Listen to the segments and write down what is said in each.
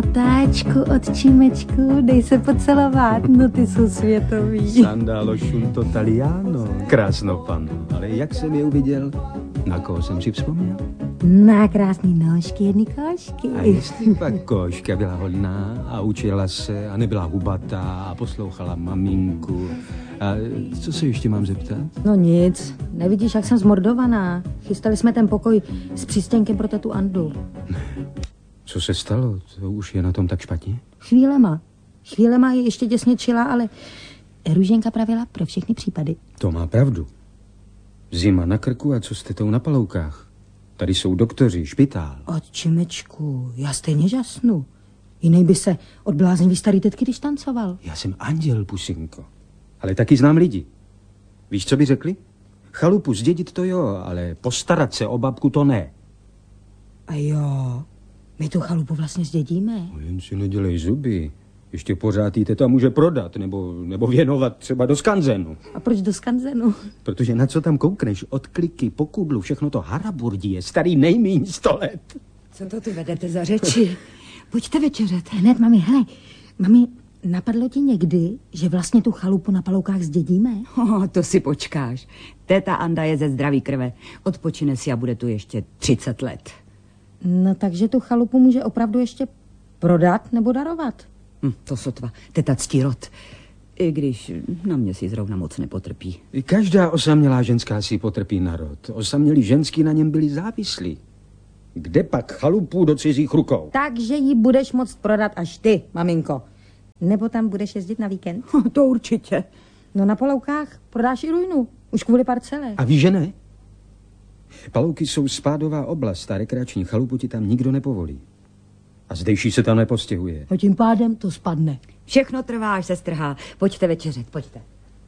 Ptáčku od Čímečku, dej se pocelovat, no ty jsou světový. Sandalo šunto taliano, krásno pano. Ale jak jsem je uviděl, na koho jsem si vzpomněl? Na krásný nožky, jedny košky. A jestli pak koška byla hodná a učila se a nebyla hubatá a poslouchala maminku. A co se ještě mám zeptat? No nic, nevidíš, jak jsem zmordovaná. Chystali jsme ten pokoj s přístěnkem pro tetu Andu. Co se stalo? To už je na tom tak špatně? Chvílema je ještě těsně čila, ale Růženka pravila pro všechny případy. To má pravdu. Zima na krku a co s tetou na paloukách? Tady jsou doktoři, špitál. Od Čimečku, já stejně žasnu. Jinej by se od bláznivý starý tetky, když tancoval. Já jsem anděl, pusinko. Ale taky znám lidi. Víš, co by řekli? Chalupu zdědit to jo, ale postarat se o babku to ne. A jo, my tu chalupu vlastně zdědíme. No, jen si nedělej zuby. Ještě pořád jí teta může prodat, nebo věnovat třeba do skanzenu. A proč do skanzenu? Protože na co tam koukneš, od kliky po kudlu, všechno to haraburdí je starý nejmíň 100 let. Co to tu vedete za řeči? Pojďte večeřet. Hned, mami, hele, mami, napadlo ti někdy, že vlastně tu chalupu na Paloukách zdědíme? To si počkáš. Téta Anda je ze zdraví krve. Odpočine si a bude tu ještě 30 let. No takže tu chalupu může opravdu ještě prodat nebo darovat. To sotva. Teta ctí rod. I když na mě si zrovna moc nepotrpí. Každá osamělá ženská si potrpí na rod. Osamělí ženský na něm byli závislí. Kde pak chalupu do cizích rukou? Takže ji budeš moct prodat až ty, maminko. Nebo tam budeš jezdit na víkend? To určitě. No na Paloukách prodáš i ruinu. Už kvůli parcele. A víš, že ne? Palouky jsou spádová oblast a rekreační chalupu ti tam nikdo nepovolí. A zdejší se tam nepostěhuje. A tím pádem to spadne. Všechno trvá, až se strhá. Pojďte večeřet, pojďte.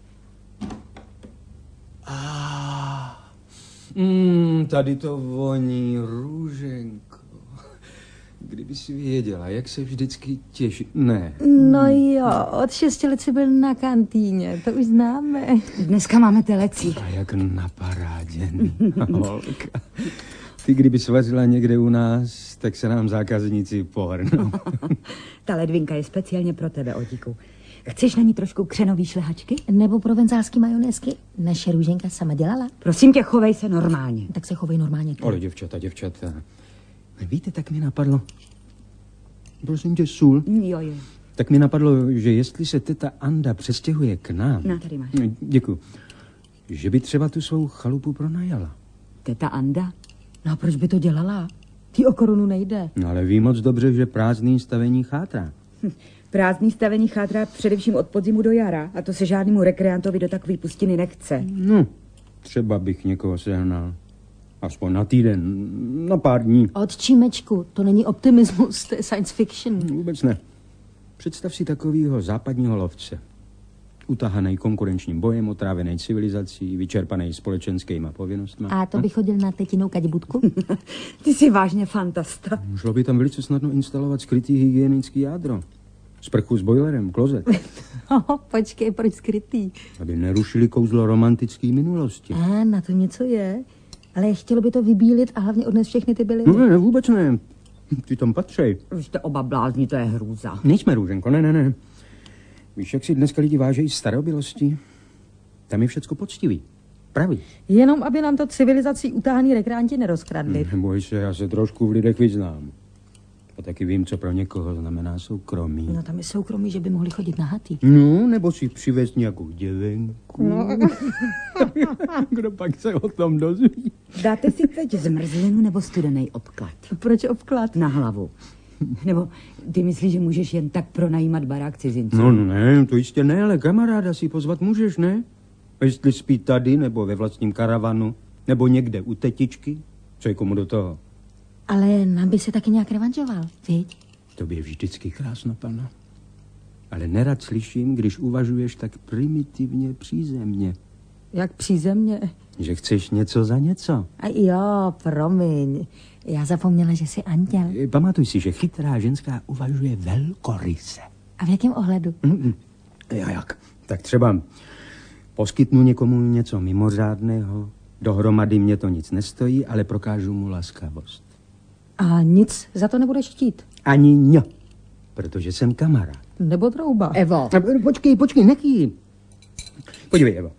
Tady to voní, Růženko. Kdyby si věděla, jak se vždycky těší. Ne. No jo, od 6 let jsi byl na kantýně, to už známe. Dneska máme telecí. A jak na parádě, holka. Ty, kdyby svařila někde u nás, tak se nám zákazníci pohrnou. Ta ledvinka je speciálně pro tebe, Otíku. Chceš na ní trošku křenový šlehačky? Nebo provenzálský majonézky? Naše Růženka sama dělala. Prosím tě, chovej se normálně. Tak se chovej normálně. Ale děvčata. Víte, tak mi napadlo. Prosím tě, sůl. Jo. Tak mi napadlo, že jestli se teta Anda přestěhuje k nám... No, tady máš. Děkuju. Že by třeba tu svou chalupu pronajala. Teta Anda? No a proč by to dělala? Ty o korunu nejde. No ale ví moc dobře, že prázdný stavení chátrá. Prázdný stavení chátrá především od podzimu do jara. A to se žádnému rekreantovi do takové pustiny nechce. No, třeba bych někoho sehnal. Aspoň na týden, na pár dní. Od Čímečku, to není optimismus, to je science fiction. Vůbec ne. Představ si takovýho západního lovce. Utahanej konkurenčním bojem, otrávenej civilizací, vyčerpanej společenskýma povinnostmi. A to by chodil na tetinou kadibudku? Ty jsi vážně fantasta. Šlo by tam velice snadno instalovat skrytý hygienický jádro. Sprchu s bojlerem, klozet. Počkej, proč skrytý? Aby nerušili kouzlo romantické minulosti. Na to něco je. Ale chtělo by to vybílit a hlavně odnes všechny ty byliny. No ne, vůbec ne. Ty tam patřej. Vy jste oba blázni, to je hrůza. Nejsme, Růženko, ne. Víš, jak si dneska lidi vážejí starobilosti? Tam je všecko poctivý. Pravý. Jenom, aby nám to civilizací utáhaný rekreanti nerozkradli. Neboj se, já se trošku v lidech vyznám. A taky vím, co pro někoho znamená soukromí. No tam je soukromí, že by mohli chodit nahatý. No, nebo si přivést nějakou děvenku. No. Kdo pak se o tom dozví? Dáte si teď zmrzlinu nebo studený obklad? Proč obklad? Na hlavu. Nebo ty myslíš, že můžeš jen tak pronajímat barák cizinců? No ne, to jistě ne, ale kamaráda si pozvat můžeš, ne? A jestli spí tady, nebo ve vlastním karavanu, nebo někde u tetičky, co je komu do toho? Ale nám by se taky nějak revanžoval, viď? To by je vždycky krásno, pana. Ale nerad slyším, když uvažuješ tak primitivně přízemně. Jak přízemně? Že chceš něco za něco. A jo, promiň. Já zapomněla, že jsi anděl. Pamatuj si, že chytrá ženská uvažuje velkoryse. A v jakém ohledu? Jak? Tak třeba poskytnu někomu něco mimořádného, dohromady mě to nic nestojí, ale prokážu mu laskavost. A nic za to nebudeš chtít? Ani ň. Protože jsem kamarád. Nebo trouba. Evo. Počkej, neký. Podívej, Evo.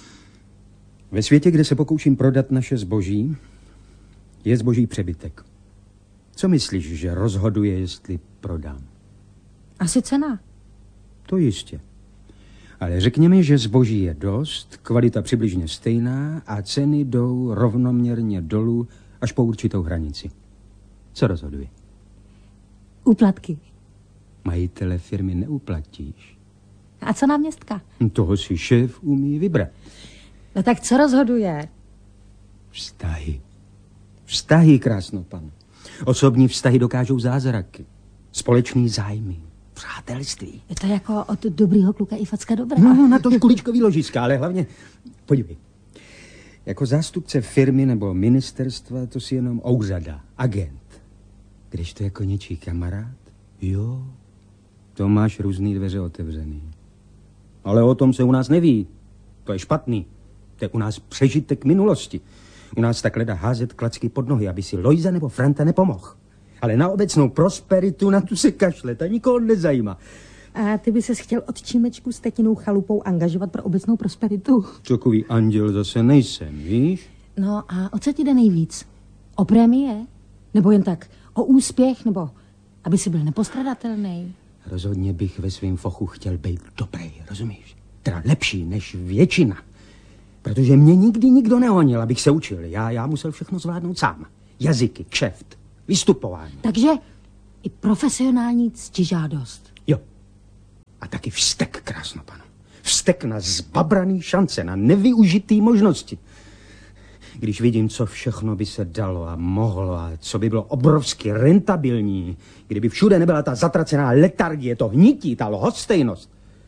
Ve světě, kde se pokouším prodat naše zboží, je zboží přebytek. Co myslíš, že rozhoduje, jestli prodám? Asi cena. To jistě. Ale řekněme, že zboží je dost, kvalita přibližně stejná a ceny jdou rovnoměrně dolů až po určitou hranici. Co rozhoduje? Úplatky. Majitele firmy neuplatíš. A co náměstka? Toho si šéf umí vybrat. No tak co rozhoduje? Vztahy. Vztahy, krásno pan. Osobní vztahy dokážou zázraky. Společný zájmy. Přátelství. Je to jako od dobrýho kluka i facka dobrá. No, na to škuličkový ložiska, ale hlavně, podívej. Jako zástupce firmy nebo ministerstva to si jenom úřada, agent. Když to jako něčí kamarád, jo, to máš různý dveře otevřený. Ale o tom se u nás neví. To je špatný. To je u nás přežitek minulosti. U nás tak leda házet klacky pod nohy, aby si Lojza nebo Franta nepomohl. Ale na obecnou prosperitu, na tu se kašle, ta nikoho nezajímá. A ty by ses chtěl od Čímečku s tetinou chalupou angažovat pro obecnou prosperitu? Takový anděl zase nejsem, víš? No a o co ti jde nejvíc? O prémie? Nebo jen tak o úspěch? Nebo aby si byl nepostradatelný? Rozhodně bych ve svém fochu chtěl být dobrý, rozumíš? Teda lepší než většina. Protože mě nikdy nikdo nehonil, abych se učil. Já musel všechno zvládnout sám. Jazyky, kšeft, vystupování. Takže i profesionální ctižádost. Jo. A taky vztek, krásno panu. Vztek na zbabraný šance, na nevyužitý možnosti. Když vidím, co všechno by se dalo a mohlo a co by bylo obrovsky rentabilní, kdyby všude nebyla ta zatracená letargie, to hnití, ta lhostejnost.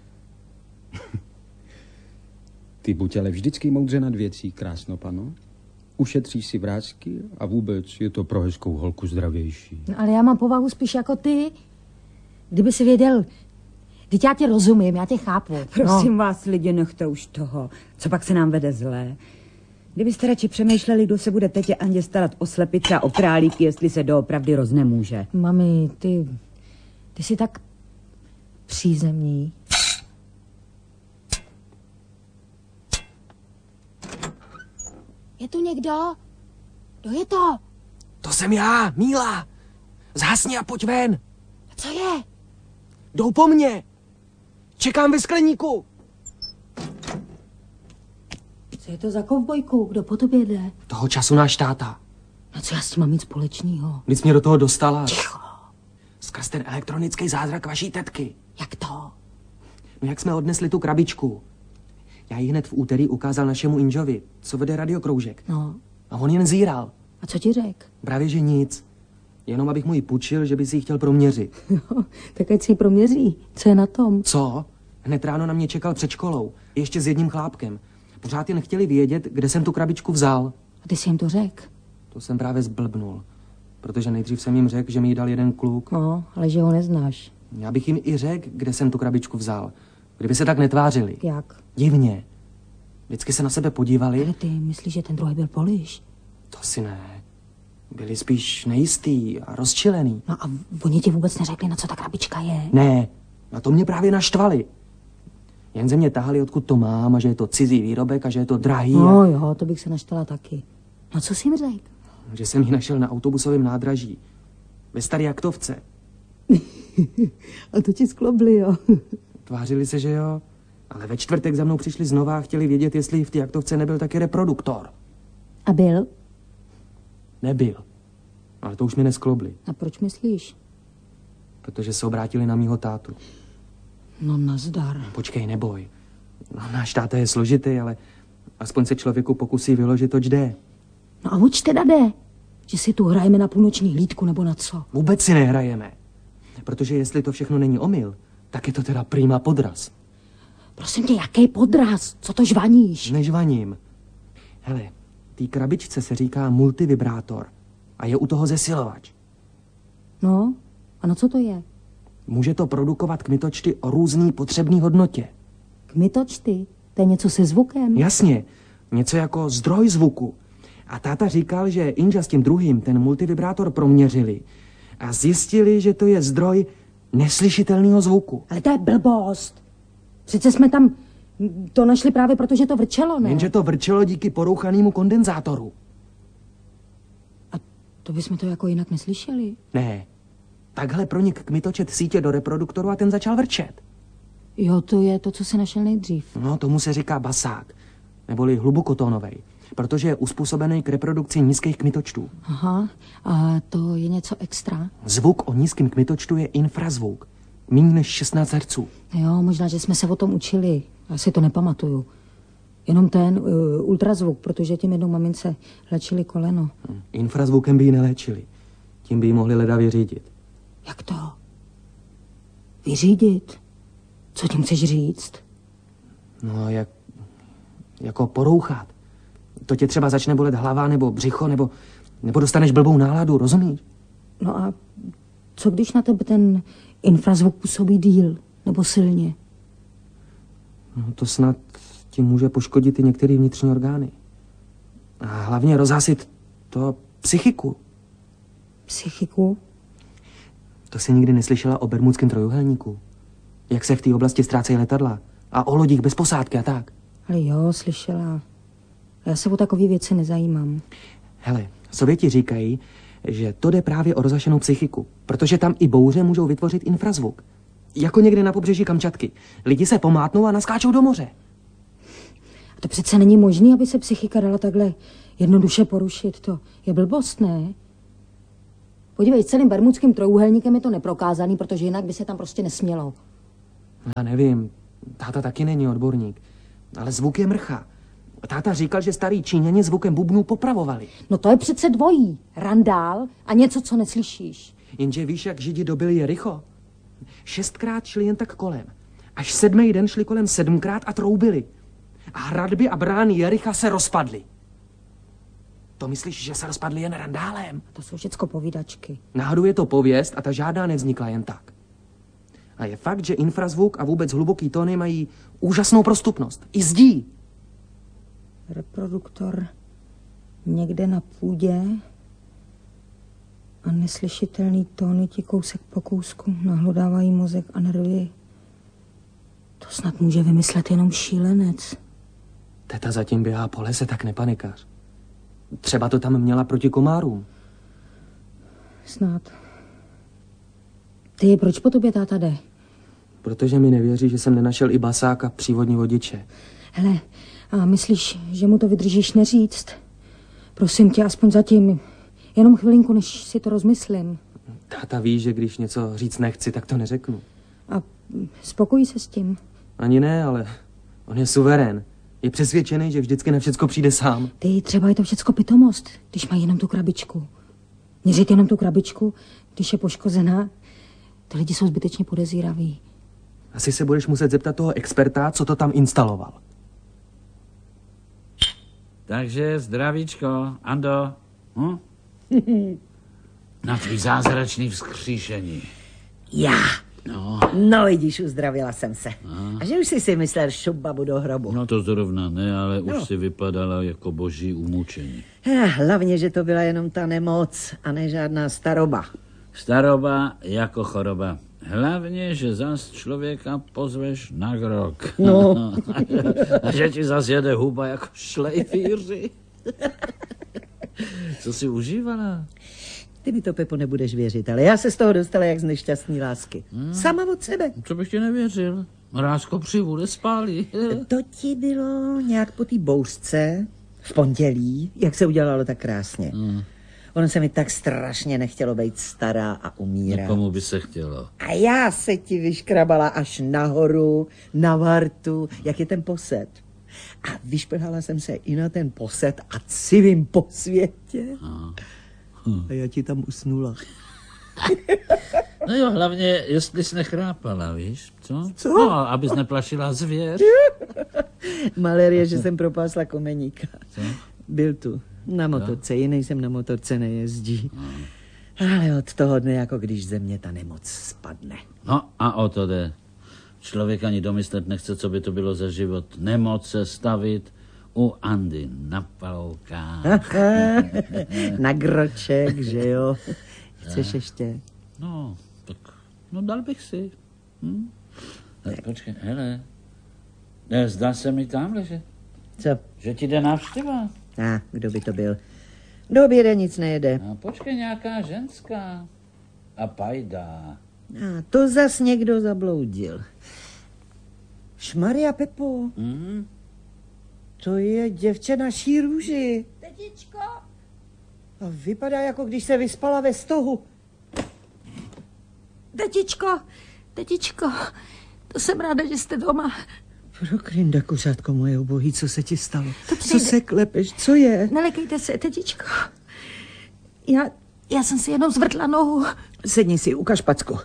Ty buď ale vždycky moudře nad věcí, krásno pano. Ušetříš si vrásky a vůbec je to pro hezkou holku zdravější. No, ale já mám povahu spíš jako ty. Kdyby si věděl, teď já tě rozumím, já tě chápu. Prosím vás, lidi, nechte už toho. Co pak se nám vede zlé? Kdybyste radši přemýšleli, kdo se bude tetě Andě starat o slepice a o králíky, jestli se doopravdy roznemůže. Mami, ty jsi tak přízemní. Je tu někdo? Kdo je to? To jsem já, Míla. Zhasni a pojď ven. A co je? Jdou po mně. Čekám ve skleníku. Co je to za kovbojku? Kdo po tobě jde? Toho času náš táta. No co já s tím mám mít společného? Když mě do toho dostala. Ticho. Skrz ten elektronický zázrak vaší tetky. Jak to? No jak jsme odnesli tu krabičku. Já ji hned v úterý ukázal našemu Inžovi, co vede radiokroužek. No. A on jen zíral. A co ti řek? Právě že nic. Jenom abych mu ji půjčil, že by si ji chtěl proměřit. No, tak ať si ji proměří. Co je na tom? Co? Hned ráno na mě čekal před školou. Ještě s jedním chlápkem. Pořád jen chtěli vědět, kde jsem tu krabičku vzal. A ty jsi jim to řek? To jsem právě zblbnul. Protože nejdřív jsem jim řekl, že mi ji dal jeden kluk. No, ale že ho neznáš. Já bych jim i řekl, kde jsem tu krabičku vzal. Kdyby se tak netvářili. Jak? Divně. Vždycky se na sebe podívali. Ale ty myslíš, že ten druhý byl Poliš? To si ne. Byli spíš nejistý a rozčilený. No a oni ti vůbec neřekli, na co ta krabička je? Ne, a to mě právě naštvali. Jen ze mě tahali, odkud to mám a že je to cizí výrobek a že je to drahý. No jo, to bych se naštvala taky. No co jsi jim řekl? Že jsem ji našel na autobusovém nádraží. Ve staré aktovce. A to ti sklobli, jo. Tvářili se, že jo. Ale ve čtvrtek za mnou přišli znova a chtěli vědět, jestli v té aktovce nebyl taky reproduktor. A byl? Nebyl. Ale to už mě nesklobli. A proč myslíš? Protože se obrátili na mýho tátu. No nazdar. Počkej, neboj. No, náš táta je složitý, ale aspoň se člověku pokusí vyložit, oč jde. No a oč teda jde? Že si tu hrajeme na půlnoční hlídku nebo na co? Vůbec si nehrajeme. Protože jestli to všechno není omyl, tak je to teda prima podraz. Prosím tě, jaký podraz? Co to žvaníš? Nežvaním. Hele, té krabičce se říká multivibrátor a je u toho zesilovač. No, a na co to je? Může to produkovat kmitočty o různý potřebný hodnotě. Kmitočty? To je něco se zvukem? Jasně, něco jako zdroj zvuku. A táta říkal, že Inža s tím druhým ten multivibrátor proměřili a zjistili, že to je zdroj neslyšitelného zvuku. Ale to je blbost. Přece jsme tam to našli právě proto, že to vrčelo, ne? Jenže to vrčelo díky porouchanému kondenzátoru. A to bychom to jako jinak neslyšeli. Ne. Takhle pronik kmitočet sítě do reproduktoru a ten začal vrčet. Jo, to je to, co se našel nejdřív. No, tomu se říká basák, neboli hlubokotónovej, protože je uspůsobený k reprodukci nízkých kmitočtů. Aha, a to je něco extra? Zvuk o nízkém kmitočtu je infrazvuk, méně než 16 Hz. Jo, možná, že jsme se o tom učili. Já si to nepamatuju. Jenom ten ultrazvuk, protože tím jednou mamince léčili koleno. Infrazvukem by ji neléčili. Tím by ji mohli leda vyřídit. Jak to? Vyřídit? Co tím chceš říct? No, jako porouchat. To tě třeba začne bolet hlava nebo břicho, nebo dostaneš blbou náladu, rozumíš? No a co když na tebe ten infrazvuk působí díl nebo silně? No, to snad tím může poškodit i některé vnitřní orgány. A hlavně rozhasit to psychiku. Psychiku? To jsi nikdy neslyšela o Bermudském trojúhelníku? Jak se v té oblasti ztrácejí letadla? A o lodích bez posádky a tak? Ale jo, slyšela. Já se o takové věci nezajímám. Hele, Sověti říkají, že to jde právě o rozhašenou psychiku, protože tam i bouře můžou vytvořit infrazvuk. Jako někde na pobřeží Kamčatky. Lidi se pomátnou a naskáčou do moře. A to přece není možné, aby se psychika dala takhle jednoduše porušit. To je blbost, ne? Podívej, s celým Bermudským trojúhelníkem je to neprokázaný, protože jinak by se tam prostě nesmělo. Já nevím, táta taky není odborník, ale zvuk je mrcha. Táta říkal, že starý Číňani zvukem bubnů popravovali. No to je přece dvojí. Randál a něco, co neslyšíš. Jenže víš, jak Židi dobili Jericho? 6krát šli jen tak kolem. Až 7. den šli kolem 7krát a troubili. A hradby a brány Jericha se rozpadly. To myslíš, že se rozpadly jen randálem? To jsou všecko povídačky. Náhodou je to pověst a ta žádná nevznikla jen tak. A je fakt, že infrazvuk a vůbec hluboký tóny mají úžasnou prostupnost. I zdí. Reproduktor někde na půdě a neslyšitelný tóny ti kousek po kousku nahlodávají mozek a nervy. To snad může vymyslet jenom šílenec. Teta zatím běhá po lese, tak nepanikař. Třeba to tam měla proti komárům. Snad. Ty, proč po tobě táta jde? Protože mi nevěří, že jsem nenašel i basáka přívodní vodiče. Hele, a myslíš, že mu to vydržíš neříct? Prosím tě, aspoň zatím. Jenom chvilinku, než si to rozmyslím. Táta ví, že když něco říct nechci, tak to neřeknu. A spokojí se s tím? Ani ne, ale on je suverén. Je přesvědčený, že vždycky na všecko přijde sám. Ty, třeba je to všecko pitomost, když mají jenom tu krabičku. Měřit jenom tu krabičku, když je poškozená, ty lidi jsou zbytečně podezíraví. Asi se budeš muset zeptat toho experta, co to tam instaloval. Takže zdravíčko, Ando. Na tvý zázračný vzkříšení. Já. No. No vidíš, uzdravila jsem se. A že už jsi si myslel šup babu do hrobu. No to zrovna ne, ale už si vypadala jako boží umučení. Hlavně, že to byla jenom ta nemoc a ne žádná staroba. Staroba jako choroba. Hlavně, že zas člověka pozveš na grok. No. A že ti zas jede huba jako šlejfíři. Co jsi užívala? Ty mi to, Pepo, nebudeš věřit, ale já se z toho dostala jak z nešťastný lásky. Sama od sebe. Co bych ti nevěřil? Mrázko přivu nespálí. To ti bylo nějak po té bouřce v pondělí, jak se udělalo tak krásně. Ono se mi tak strašně nechtělo být stará a umírat. Někomu by se chtělo. A já se ti vyškrabala až nahoru, na vartu, jak je ten posed. A vyšplhala jsem se i na ten posed a civím po světě. A já ti tam usnula. No jo, hlavně, jestli jsi nechrápala, víš, co? Co? No, abys neplašila zvěř. Malér je, že jsem propásla komeníka. Co? Byl tu, na motorce, jiný jsem na motorce nejezdí. Ale od toho dne, jako když ze mě ta nemoc spadne. No a o to jde. Člověk ani domyslet nechce, co by to bylo za život. Nemoc se stavit u Andy na palkách. Na groček, že jo? Chceš ještě? No, tak No dal bych si. Počkej, hele. Zdá se mi tamhle, Co? že ti jde návštěva. Kdo by to byl? Kdo oběde nic nejede. Počkej, nějaká ženská. A pajda. To zas někdo zabloudil. Šmaria Pepo. To je děvče naší růži. Tetičko! A vypadá, jako když se vyspala ve stohu. Tetičko, to jsem ráda, že jste doma. Prokrinda, kuřátko moje ubohý, co se ti stalo? Co se klepeš, co je? Nelekejte se, tetičko. Já jsem si jenom zvrtla nohu. Sedni si, ukaž packu.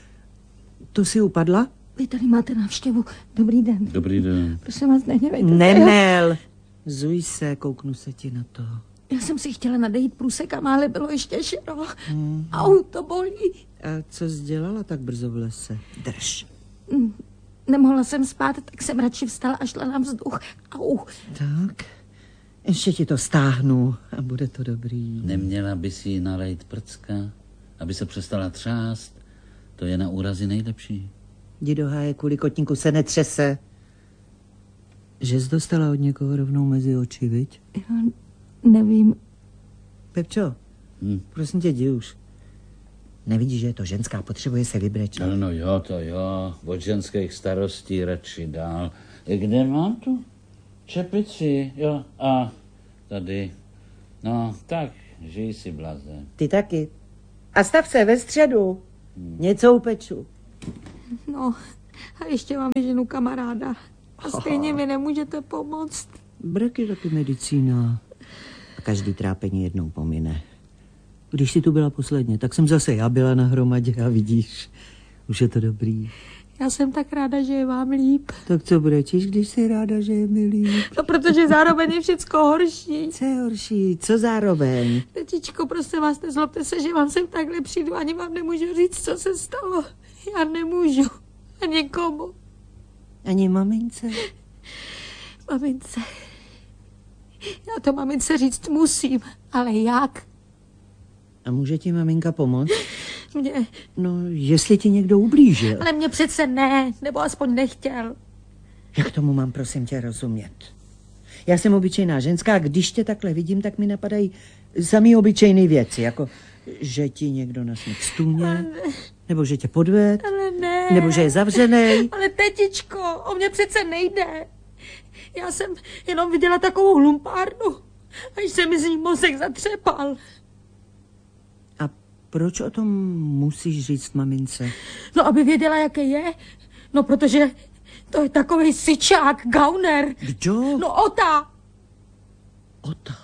To si upadla? Vy tady máte návštěvu. Dobrý den. Dobrý den. Prosím vás, nehněvejte. Nemel. Zuj se, kouknu se ti na to. Já jsem si chtěla nadejít průsekama, ale bylo ještě šero. Au, to bolí. A co jsi dělala tak brzo v lese? Drž. Nemohla jsem spát, tak jsem radši vstala a šla na vzduch. Au. Tak, ještě ti to stáhnu a bude to dobrý. Neměla by si jí nalejt prcka, aby se přestala třást. To je na úrazy nejlepší. Jdi do háje, kvůli kotníku se netřese. Že jsi dostala od někoho rovnou mezi oči, viď? Já nevím. Pepčo, prosím tě, jdi už. Nevidíš, že je to ženská, potřebuje se vybrečet. No jo, to jo. Od ženských starostí radši dál. Kde mám tu čepici? Jo, a tady. No, tak, žij si, blaze. Ty taky. A stav se ve středu. Něco upeču. No, a ještě mám ženu kamaráda. A stejně mi nemůžete pomoct. Brak je taky medicína. A každý trápení jednou pomine. Když jsi tu byla posledně, tak jsem zase já byla na hromadě a vidíš, už je to dobrý. Já jsem tak ráda, že je vám líp. Tak co brečíš, když jsi ráda, že je mi líp? No, protože zároveň je všecko horší. Co je horší? Co zároveň? Tetičko, prosím vás, nezlobte se, že vám sem takhle přijdu. Ani vám nemůžu říct, co se stalo. Já nemůžu. A nikomu. Ani mamince? Mamince. Já to mamince říct musím, ale jak? A může ti maminka pomoct? Mě. No, jestli ti někdo ublížil. Ale mě přece ne, nebo aspoň nechtěl. Jak tomu mám, prosím tě, rozumět? Já jsem obyčejná ženská a když tě takhle vidím, tak mi napadají samý obyčejné věci, jako že ti někdo nasměk stůně, nebo že tě podved, Ale ne. nebo že je zavřenej. Ale tetičko, o mě přece nejde. Já jsem jenom viděla takovou hlumpárnu, až se mi z ní mozek zatřepal. A proč o tom musíš říct mamince? No, aby věděla, jaký je. No, protože to je takovej syčák, gauner. Kdo? No, Ota. Ota.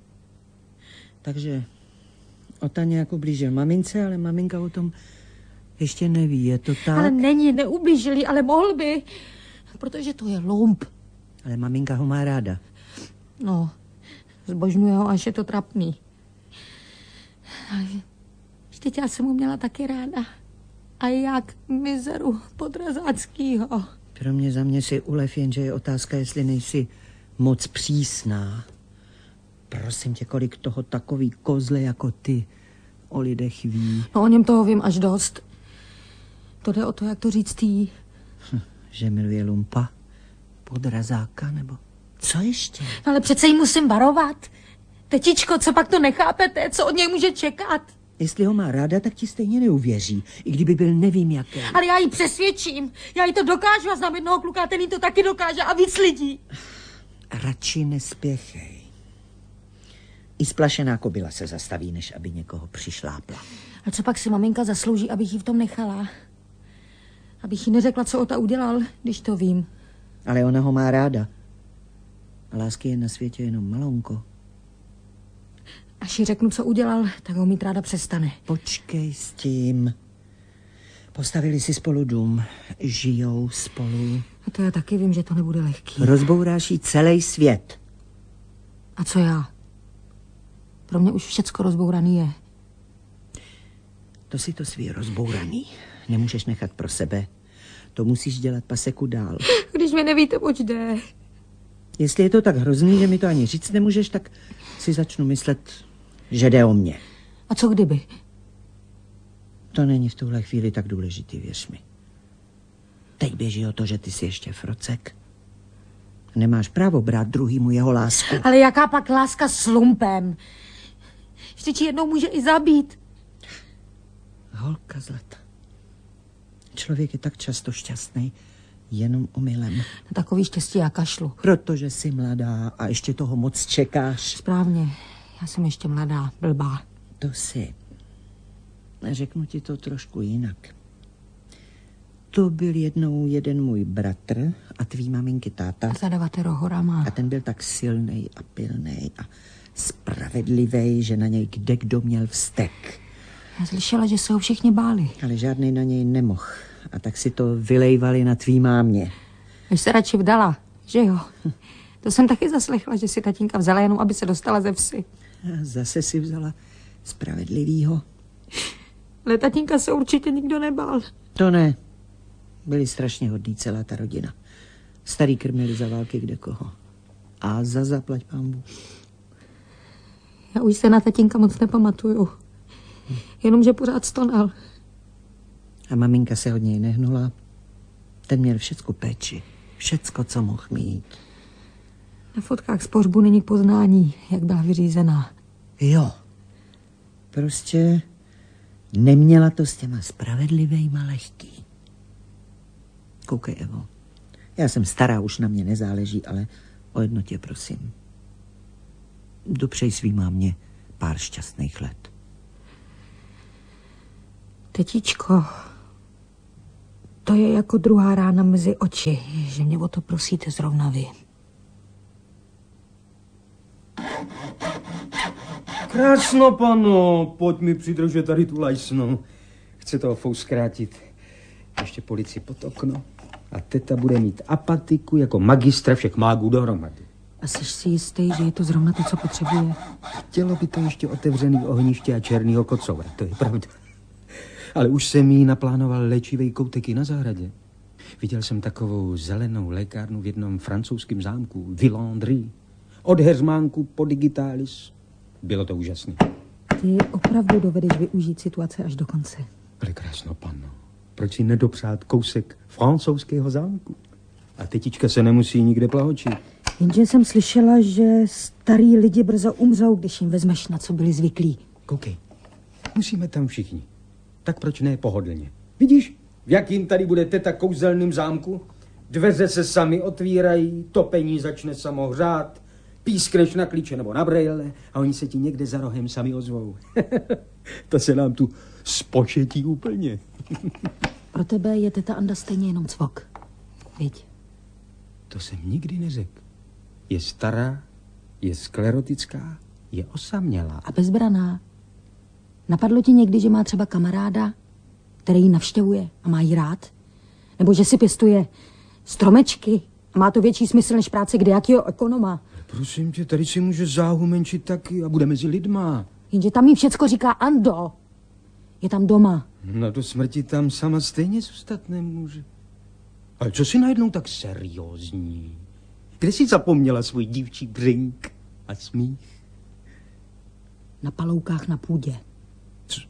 Takže Ota nějak ublížil mamince, ale maminka o tom ještě neví, je to tak? Ale není, neublížil jí, ale mohl by, protože to je lump. Ale maminka ho má ráda. No, zbožňuje ho, až je to trapný. Ale vždyť já jsem ho měla taky ráda. A jak mizeru Podrazáckýho. Pro mě za mě si ulev, jenže je otázka, jestli nejsi moc přísná. Prosím tě, kolik toho takový kozle jako ty o lidech ví. No, o něm toho vím až dost. To jde o to, jak to říct jí. Že miluje lumpa, Podrazáka, nebo co ještě? No, ale přece jí musím varovat. Tetičko, co pak to nechápete? Co od něj může čekat? Jestli ho má ráda, tak ti stejně neuvěří. I kdyby byl nevím jaký. Ale já ji přesvědčím. Já jí to dokážu a znám jednoho kluka, ten jí to taky dokáže a víc lidí. Radši nespěchej. I splašená kobila se zastaví, než aby někoho přišlápla. A co pak si maminka zaslouží, abych jí v tom nechala? Abych jí neřekla, co Ota udělal, když to vím. Ale ona ho má ráda. A lásky je na světě jenom malounko. Až jí řeknu, co udělal, tak ho mít ráda přestane. Počkej s tím. Postavili si spolu dům. Žijou spolu. A to já taky vím, že to nebude lehký. Rozbouráš jí celý svět. A co já? Pro mě už všecko rozbouraný je. To si to svý rozbouraný. Nemůžeš nechat pro sebe. To musíš dělat paseku dál. Když mi nevíte, oč jde. Jestli je to tak hrozný, že mi to ani říct nemůžeš, tak si začnu myslet, že jde o mě. A co kdyby? To není v tuhle chvíli tak důležitý, věř mi. Teď běží o to, že ty jsi ještě frocek. Nemáš právo brát druhýmu jeho lásku. Ale jaká pak láska s lumpem? Vždyť jednou může i zabít. Holka zlata. Člověk je tak často šťastný jenom omylem. Na takový štěstí já kašlu. Protože jsi mladá a ještě toho moc čekáš. Správně. Já jsem ještě mladá, blbá. To si. Řeknu ti to trošku jinak. To byl jednou jeden můj bratr a tvý maminky táta. Zadavatero horama. A ten byl tak silnej a pilnej a spravedlivý, že na něj kdekdo měl vztek. Já slyšela, že se ho všichni báli. Ale žádnej na něj nemohl. A tak si to vylejvali na tvý mámě. Až se radši vdala, že jo? To jsem taky zaslechla, že si tatínka vzala jenom, aby se dostala ze vsi. A zase si vzala spravedlivýho. Ale tatínka se určitě nikdo nebál. To ne. Byli strašně hodní celá ta rodina. Starý krmili za války kdekoho. A za zaplať pánbu. Já už se na tatínka moc nepamatuju. Jenomže pořád stonal. A maminka se od něj nehnula. Ten měl všecko péči. Všecko, co mohl mít. Na fotkách z pohřbu není poznání, jak byla vyřízená. Jo. Prostě neměla to s těma spravedlivejma lehký. Koukej, Evo. Já jsem stará, už na mě nezáleží, ale o jedno tě prosím. Dopřej svý mámě pár šťastných let. Tetičko, to je jako druhá rána mezi oči, že mě o to prosíte zrovna vy. Krásno, pano, pojď mi přidržet tady tu lajsnu. Chce toho fous zkrátit. Ještě policii pod okno. A teta bude mít apatiku jako magistra všech mágů dohromady. A jsi si jistý, že je to zrovna to, co potřebuje? Chtělo by to ještě otevřený ohniště a černýho kocoura, to je pravda. Ale už jsem jí naplánoval léčivý koutek i na zahradě. Viděl jsem takovou zelenou lékárnu v jednom francouzském zámku, Villandry. Od Heřmánku po Digitalis. Bylo to úžasné. Ty opravdu dovedeš využít situace až do konce. Ale krásno, panno. Proč si nedopřát kousek francouzského zámku? A tetička se nemusí nikde plahočit. Jenže jsem slyšela, že starý lidi brzo umřou, když jim vezmeš, na co byli zvyklí. Koukej, musíme tam všichni. Tak proč ne pohodlně? Vidíš, v jakým tady bude teta kouzelným zámku? Dveře se sami otvírají, topení začne samo hřát, pískneš na klíče nebo na brejle a oni se ti někde za rohem sami ozvou. To se nám tu spočetí úplně. Pro tebe je teta Anda stejně jenom cvok. Viď? To jsem nikdy neřekl. Je stará, je sklerotická, je osamělá. A bezbraná. Napadlo ti někdy, že má třeba kamaráda, který ji navštěvuje a má jí rád? Nebo že si pěstuje stromečky a má to větší smysl než práce kdejakýho ekonoma? Prosím tě, tady si může záhumenčit taky a bude mezi lidma. Jenže tam jí všecko říká Ando. Je tam doma. No do smrti tam sama stejně zůstat nemůže. Ale co si najednou tak seriózní? Kde jsi zapomněla svůj dívčí břink a smích? Na paloukách na půdě. Co?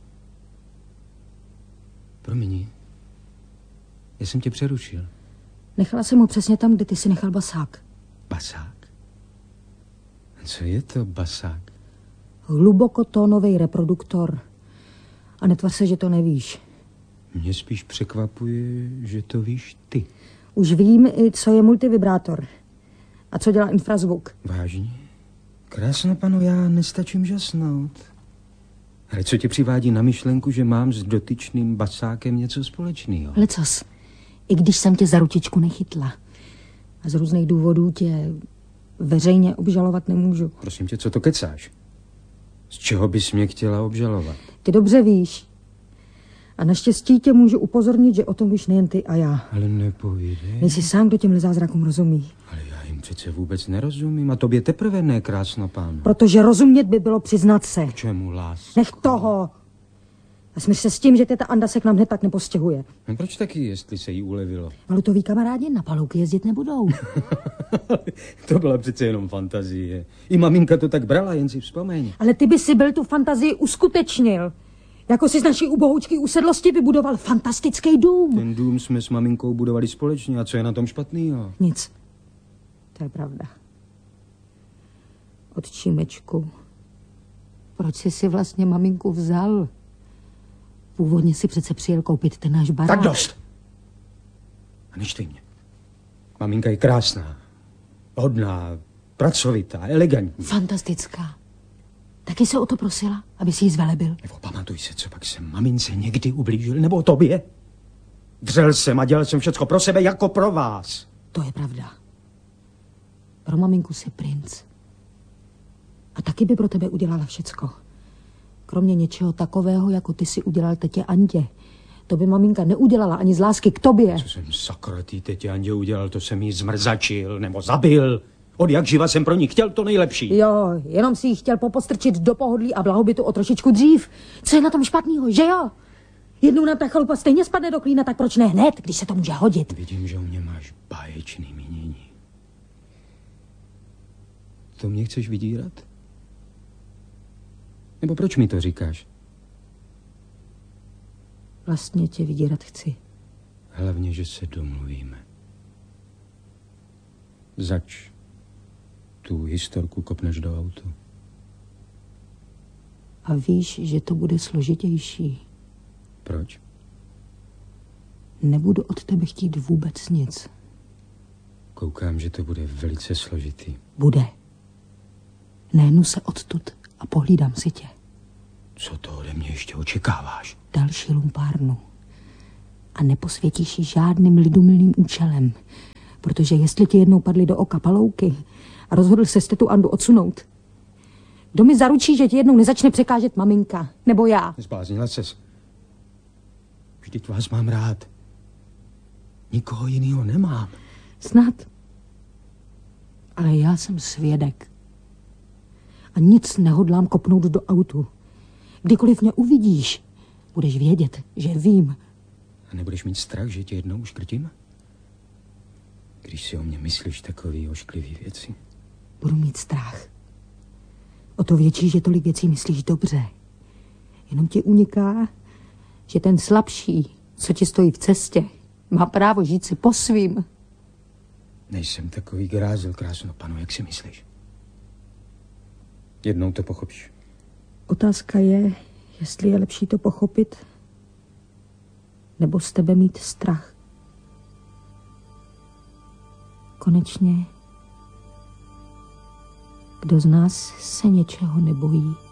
Promiň. Já jsem tě přerušil. Nechala jsem ho přesně tam, kde ty si nechal basák. Basák? Co je to basák? Hlubokotónový reproduktor. A netvař se, že to nevíš. Mě spíš překvapuje, že to víš ty. Už vím, co je multivibrátor. A co dělá infrazvuk. Vážně? Krásno, pano, já nestačím žasnout. Ale co tě přivádí na myšlenku, že mám s dotyčným basákem něco společného? Lecos, i když jsem tě za ručičku nechytla. A z různých důvodů tě veřejně obžalovat nemůžu. Prosím tě, co to kecáš? Z čeho bys mě chtěla obžalovat? Ty dobře víš. A naštěstí tě můžu upozornit, že o tom víš nejen ty a já. Ale nepovídej. Nejsi sám, kdo těm zázrakům rozumí. Ale já jim přece vůbec nerozumím. A tobě teprve ne, krásno, pán. Protože rozumět by bylo přiznat se. K čemu, lásko? Nech toho. A smíř se s tím, že teta Anda se k nám hned tak nepostěhuje. No proč taky, jestli se jí ulevilo? Valutoví kamarádi na palouky jezdit nebudou. To byla přece jenom fantazie. I maminka to tak brala, jen si vzpomeň. Ale ty by si byl tu fantazii uskutečnil. Jako si z naší uboučky usedlosti vybudoval fantastický dům. Ten dům jsme s maminkou budovali společně. A co je na tom špatného? Nic. To je pravda. Otčímečku, proč jsi si vlastně maminku vzal? Původně si přece přijel koupit ten náš barák. Tak dost! A neštej mě. Maminka je krásná, hodná, pracovitá, elegantní. Fantastická. Taky se o to prosila, aby si ji zvelebil. Nebo pamatuj se, co pak jsem mamince někdy ublížil, nebo tobě? Dřel jsem a dělal jsem všecko pro sebe jako pro vás. To je pravda. Pro maminku jsi princ. A taky by pro tebe udělala všecko. Kromě něčeho takového, jako ty si udělal tetě Andě. To by maminka neudělala ani z lásky k tobě. Co jsem sakra tý tetě Andě udělal, to jsem jí zmrzačil nebo zabil. Od jak živa jsem pro ní chtěl to nejlepší. Jo, jenom si ji chtěl popostrčit do pohodlí a blahobytu o trošičku dřív. Co je na tom špatného, že jo? Jednou nám ta chalupa stejně spadne do klína, tak proč ne hned, když se to může hodit? Vidím, že u mě máš báječný mínění. To mě chceš vydírat? Nebo proč mi to říkáš? Vlastně tě vydírat chci. Hlavně, že se domluvíme. Zač tu historku kopneš do autu. A víš, že to bude složitější. Proč? Nebudu od tebe chtít vůbec nic. Koukám, že to bude velice složitý. Bude. Nehnu se odtud a pohlídám si tě. Co to ode mě ještě očekáváš? Další lumpárnu. A neposvětíš ji žádným lidumilným účelem. Protože jestli ti jednou padly do oka palouky a rozhodl se tu Andu odsunout, kdo mi zaručí, že ti jednou nezačne překážet maminka? Nebo já? Zbláznila ses. Vždyť vás mám rád. Nikoho jiného nemám. Snad. Ale já jsem svědek. A nic nehodlám kopnout do autu. Kdykoliv mě uvidíš, budeš vědět, že vím. A nebudeš mít strach, že tě jednou uškrtím? Když si o mě myslíš takový ošklivý věci. Budu mít strach. O to větší, že tolik věcí myslíš dobře. Jenom ti uniká, že ten slabší, co ti stojí v cestě, má právo žít si po svým. Nejsem takový grázel, krásno panu, jak si myslíš? Jednou to pochopíš. Otázka je, jestli je lepší to pochopit, nebo z tebe mít strach. Konečně, kdo z nás se něčeho nebojí?